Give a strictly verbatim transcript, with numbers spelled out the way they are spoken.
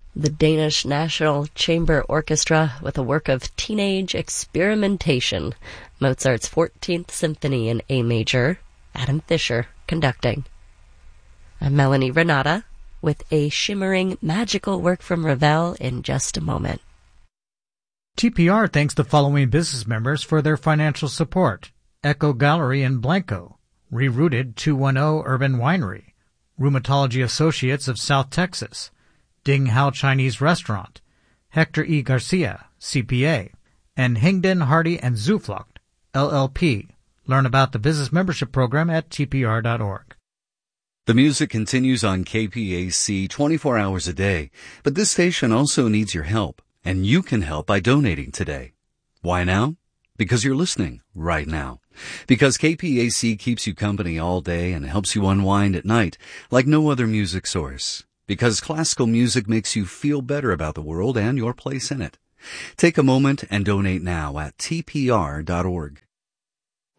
The Danish National Chamber Orchestra with a work of teenage experimentation, Mozart's fourteenth Symphony in A major, Adam Fischer conducting. I'm Melanie Renata with a shimmering, magical work from Ravel in just a moment. T P R thanks the following business members for their financial support: Echo Gallery in Blanco, Rerooted two ten Urban Winery, Rheumatology Associates of South Texas, Ding Hao Chinese Restaurant, Hector E. Garcia, C P A, and Hingden, Hardy and Zuflucht, L L P. Learn about the business membership program at T P R dot org. The music continues on K P A C twenty-four hours a day, but this station also needs your help, and you can help by donating today. Why now? Because you're listening right now. Because K P A C keeps you company all day and helps you unwind at night like no other music source. Because classical music makes you feel better about the world and your place in it. Take a moment and donate now at T P R dot org.